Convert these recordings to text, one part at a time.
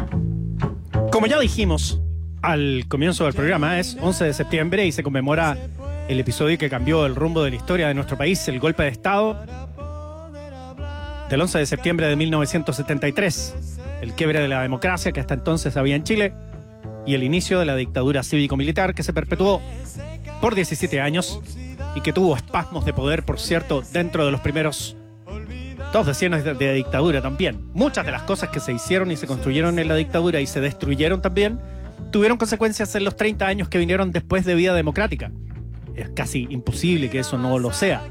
Como ya dijimos al comienzo del programa, es 11 de septiembre y se conmemora el episodio que cambió el rumbo de la historia de nuestro país, el golpe de Estado del 11 de septiembre de 1973, el quiebre de la democracia que hasta entonces había en Chile y el inicio de la dictadura cívico-militar que se perpetuó por 17 años y que tuvo espasmos de poder, por cierto, dentro de los primeros 2 decenios de dictadura también. Muchas de las cosas que se hicieron y se construyeron en la dictadura y se destruyeron también tuvieron consecuencias en los 30 años que vinieron después de vida democrática. Es casi imposible que eso no lo sea.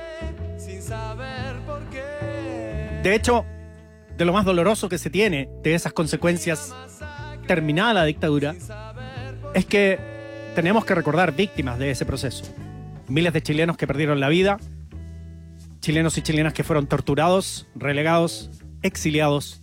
De hecho, de lo más doloroso que se tiene de esas consecuencias terminada la dictadura es que tenemos que recordar víctimas de ese proceso. Miles de chilenos que perdieron la vida, chilenos y chilenas que fueron torturados, relegados, exiliados,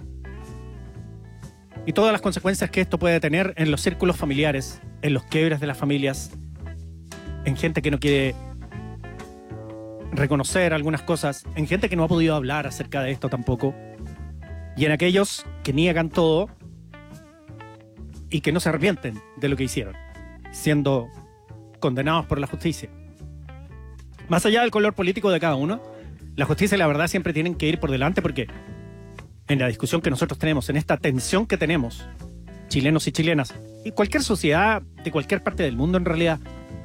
y todas las consecuencias que esto puede tener en los círculos familiares, en los quiebres de las familias, en gente que no quiere reconocer algunas cosas, en gente que no ha podido hablar acerca de esto tampoco, y en aquellos que niegan todo y que no se arrepienten de lo que hicieron, siendo condenados por la justicia. Más allá del color político de cada uno, la justicia y la verdad siempre tienen que ir por delante, porque en la discusión que nosotros tenemos, en esta tensión que tenemos, chilenos y chilenas, y cualquier sociedad de cualquier parte del mundo en realidad,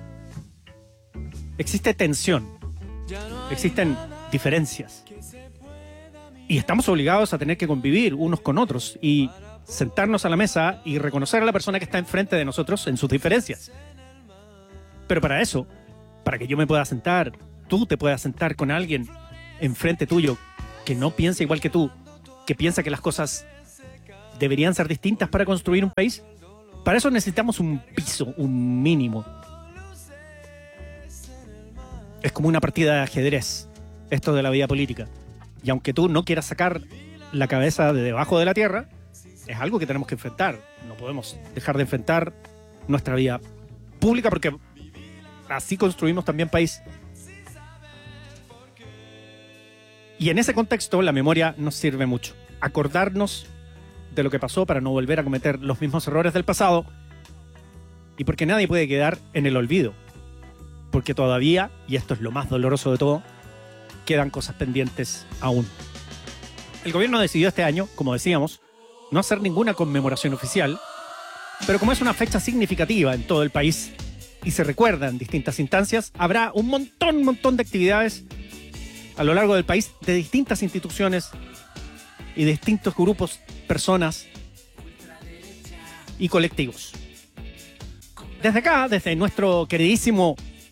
existe tensión, existen diferencias. Y estamos obligados a tener que convivir unos con otros y sentarnos a la mesa y reconocer a la persona que está enfrente de nosotros en sus diferencias. Pero para eso, para que yo me pueda sentar, tú te puedas sentar con alguien enfrente tuyo que no piensa igual que tú, que piensa que las cosas deberían ser distintas para construir un país, para eso necesitamos un piso, un mínimo. Es como una partida de ajedrez, esto de la vida política. Y aunque tú no quieras sacar la cabeza de debajo de la tierra, es algo que tenemos que enfrentar. No podemos dejar de enfrentar nuestra vida pública, porque así construimos también país. Y en ese contexto la memoria nos sirve mucho. Acordarnos de lo que pasó para no volver a cometer los mismos errores del pasado, y porque nadie puede quedar en el olvido. Porque todavía, y esto es lo más doloroso de todo, quedan cosas pendientes aún. El gobierno decidió este año, como decíamos, no hacer ninguna conmemoración oficial, pero como es una fecha significativa en todo el país y se recuerda en distintas instancias, habrá un montón de actividades a lo largo del país de distintas instituciones y de distintos grupos, personas y colectivos. Desde acá, desde nuestro queridísimo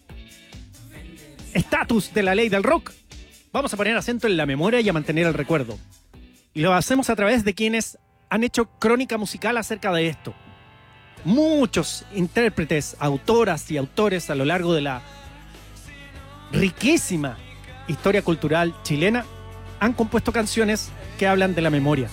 estatus de la ley del rock, vamos a poner acento en la memoria y a mantener el recuerdo. Y lo hacemos a través de quienes han hecho crónica musical acerca de esto. Muchos intérpretes, autoras y autores a lo largo de la riquísima historia cultural chilena han compuesto canciones que hablan de la memoria.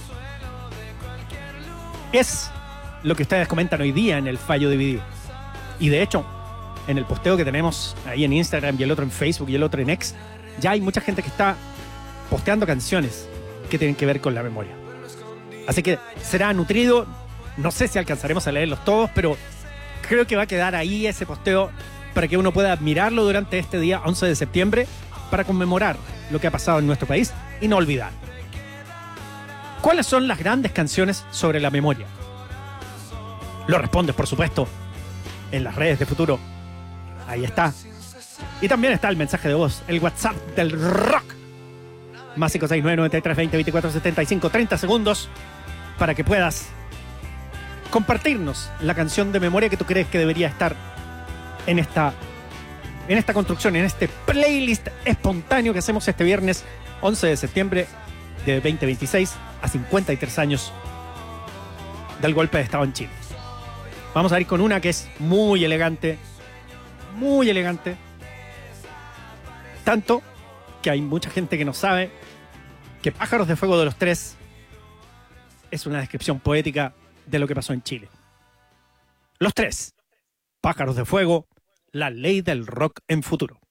Es lo que ustedes comentan hoy día en el Fallo Dividido. Y de hecho, en el posteo que tenemos ahí en Instagram y el otro en Facebook y el otro en X, ya hay mucha gente que está posteando canciones que tienen que ver con la memoria. Así que será nutrido. No sé si alcanzaremos a leerlos todos, pero creo que va a quedar ahí ese posteo para que uno pueda admirarlo durante este día 11 de septiembre para conmemorar lo que ha pasado en nuestro país y no olvidar. ¿Cuáles son las grandes canciones sobre la memoria? Lo respondes, por supuesto, en las redes de Futuro. Ahí está. Y también está el mensaje de voz, el WhatsApp del rock. Más 569 93 20 24 75, 30 segundos para que puedas compartirnos la canción de memoria que tú crees que debería estar en esta construcción, en este playlist espontáneo que hacemos este viernes 11 de septiembre de 2026, a 53 años del golpe de Estado en Chile. Vamos a ir con una que es muy elegante, tanto que hay mucha gente que no sabe que Pájaros de Fuego de los Tres es una descripción poética de lo que pasó en Chile. Los Tres, Pájaros de Fuego, la ley del rock en Futuro.